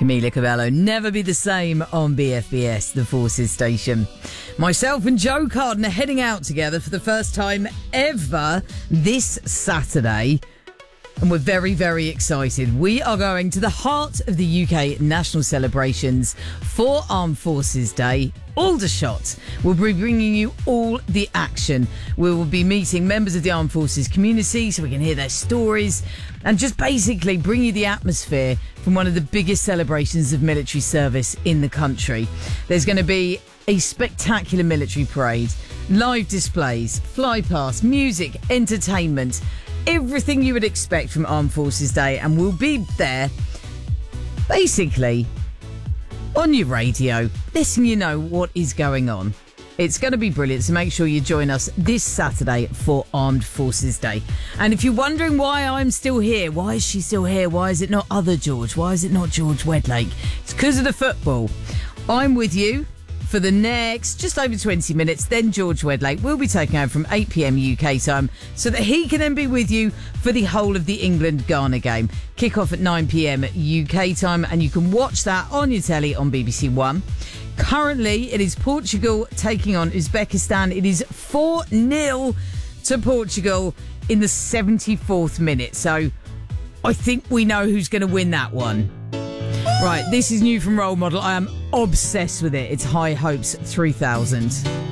Camila Cabello, Never Be the Same on BFBS, the Forces station. Myself and Joe Carden are heading out together for the first time ever this Saturday. And we're very, very excited. We are going to the heart of the UK national celebrations for Armed Forces Day, Aldershot. We'll be bringing you all the action. We will be meeting members of the Armed Forces community so we can hear their stories and just basically bring you the atmosphere from one of the biggest celebrations of military service in the country. There's going to be a spectacular military parade, live displays, fly past, music, entertainment, everything you would expect from Armed Forces Day, and we'll be there basically on your radio, letting you know what is going on. It's going to be brilliant, so make sure you join us this Saturday for Armed Forces Day. And if you're wondering why I'm still here, why is she still here? Why is it not other George? Why is it not George Wedlake? It's because of the football. I'm with you for the next just over 20 minutes. Then George Wedlake will be taking over from 8 p.m. UK time so that he can then be with you for the whole of the England-Ghana game. Kick off at 9 p.m. UK time, and you can watch that on your telly on BBC One. Currently, it is Portugal taking on Uzbekistan. It is 4-0 to Portugal in the 74th minute. So I think we know who's going to win that one. Right, this is new from Role Model. I am obsessed with it. It's High Hopes 3000.